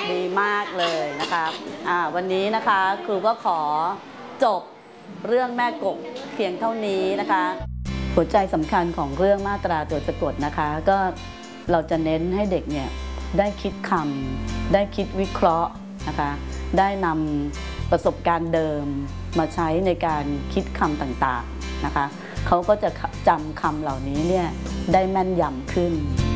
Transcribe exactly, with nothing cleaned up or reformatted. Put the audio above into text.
ดีมากเลยนะคะอ่าวันนี้นะคะครูก็ขอจบเรื่องแม่กบเพียงเท่านี้นะคะหัวใจสำคัญของเรื่องมาตราตัวสะกดนะคะก็เราจะเน้นให้เด็กเนี่ยได้คิดคำได้คิดวิเคราะห์นะคะได้นำประสบการณ์เดิมมาใช้ในการคิดคำต่างๆนะคะเขาก็จะจำคำเหล่านี้เนี่ยได้แม่นยำขึ้น